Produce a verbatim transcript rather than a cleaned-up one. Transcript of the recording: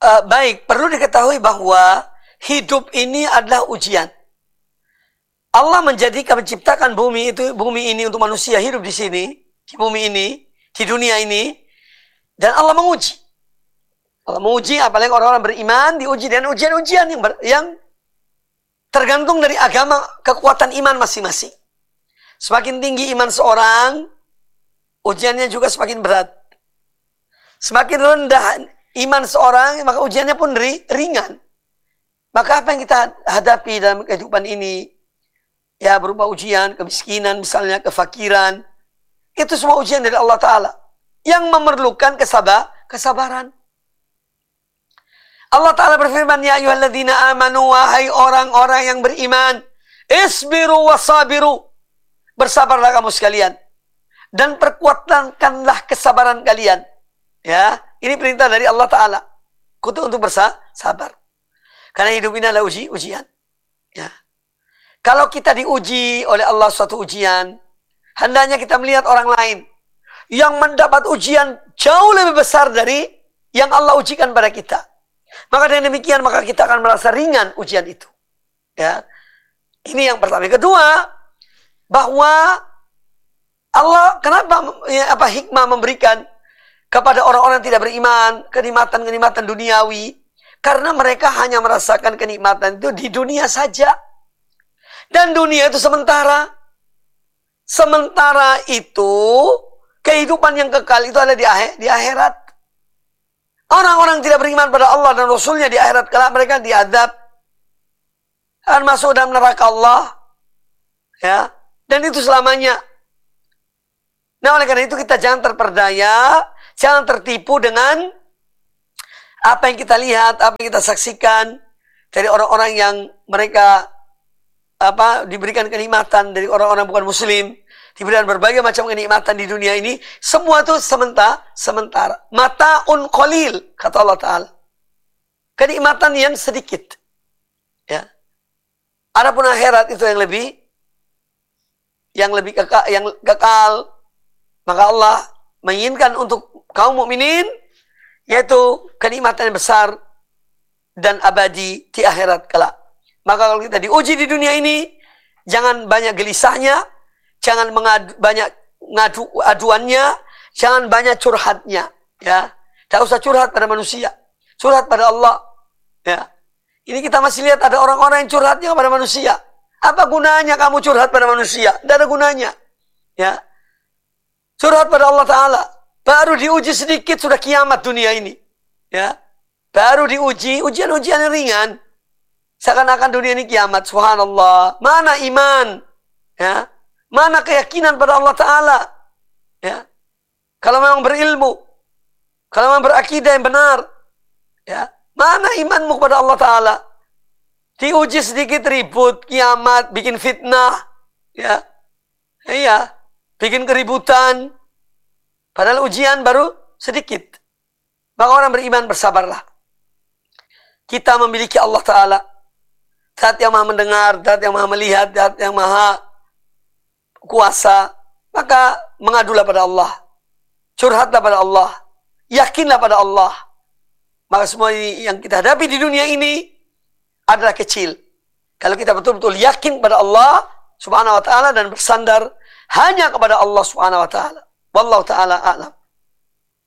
uh, baik, perlu diketahui bahwa hidup ini adalah ujian. Allah menjadikan, menciptakan bumi itu, bumi ini untuk manusia hidup di sini, di bumi ini, di dunia ini, dan Allah menguji. Allah menguji, apalagi orang-orang beriman, diuji dengan ujian-ujian yang, ber, yang tergantung dari agama, kekuatan iman masing-masing. Semakin tinggi iman seorang, ujiannya juga semakin berat. Semakin rendah iman seorang, maka ujiannya pun ringan. Maka apa yang kita hadapi dalam kehidupan ini, ya berupa ujian, kemiskinan misalnya, kefakiran, itu semua ujian dari Allah Ta'ala yang memerlukan kesabar, kesabaran. Allah Ta'ala berfirman, ya ayyuhalladzina amanu, wahai orang-orang yang beriman, isbiru wasabiru, bersabarlah kamu sekalian, dan perkuatkanlah kesabaran kalian. Ya, ini perintah dari Allah Ta'ala untuk untuk bersabar. Karena hidup ini adalah uji, ujian. Ya. Kalau kita diuji oleh Allah suatu ujian, hendaknya kita melihat orang lain yang mendapat ujian jauh lebih besar dari yang Allah ujikan pada kita. Maka dengan demikian, maka kita akan merasa ringan ujian itu. Ya. Ini yang pertama. Yang kedua, bahwa Allah kenapa ya, apa hikmah memberikan kepada orang-orang yang tidak beriman kenikmatan-kenikmatan duniawi? Karena mereka hanya merasakan kenikmatan itu di dunia saja. Dan dunia itu sementara. Sementara itu, kehidupan yang kekal itu ada di, akhir, di akhirat. Orang-orang tidak beriman pada Allah dan Rasulnya di akhirat, kelak mereka diadab. Dan masuk dalam neraka Allah. Ya. Dan itu selamanya. Nah, oleh karena itu kita jangan terperdaya, jangan tertipu dengan apa yang kita lihat, apa yang kita saksikan dari orang-orang yang mereka apa diberikan kenikmatan dari orang-orang bukan muslim, diberikan berbagai macam kenikmatan di dunia ini, semua itu sementara, sementara. Mata'un qalil, kata Allah Ta'ala. Kenikmatan yang sedikit. Ya. Adapun akhirat itu yang lebih yang lebih kekal, yang kekal. Maka Allah menginginkan untuk kaum mukminin yaitu kenikmatan yang besar dan abadi di akhirat kelak. Maka kalau kita diuji di dunia ini, jangan banyak gelisahnya, jangan mengadu, banyak ngadu aduannya, jangan banyak curhatnya, ya. Tidak usah curhat pada manusia, curhat pada Allah, ya. Ini kita masih lihat ada orang-orang yang curhatnya kepada manusia. Apa gunanya kamu curhat pada manusia? Tidak ada gunanya, ya. Curhat pada Allah Ta'ala. Baru diuji sedikit sudah kiamat dunia ini. Ya. Baru diuji, ujian-ujian yang ringan. Seakan-akan dunia ini kiamat. Subhanallah. Mana iman? Ya. Mana keyakinan pada Allah Ta'ala? Ya. Kalau memang berilmu. Kalau memang berakidah yang benar. Ya. Mana imanmu kepada Allah Ta'ala? Diuji sedikit ribut, kiamat, bikin fitnah. Ya. Iya. Bikin keributan. Padahal ujian baru sedikit. Maka orang beriman bersabarlah. Kita memiliki Allah Ta'ala. Zat yang maha mendengar, zat yang maha melihat, zat yang maha kuasa. Maka mengadulah pada Allah. Curhatlah pada Allah. Yakinlah pada Allah. Maka semua yang kita hadapi di dunia ini adalah kecil. Kalau kita betul-betul yakin pada Allah Subhanahu wa ta'ala dan bersandar hanya kepada Allah Subhanahu wa ta'ala. Wallahu ta'ala a'lam.